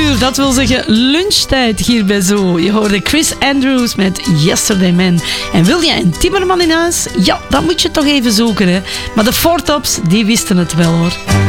uur, dat wil zeggen lunchtijd hier bij Zo. Je hoorde Chris Andrews met Yesterday Man. En wil jij een timmerman in huis? Ja, dat moet je toch even zoeken, hè. Maar de Four Tops, die wisten het wel, hoor.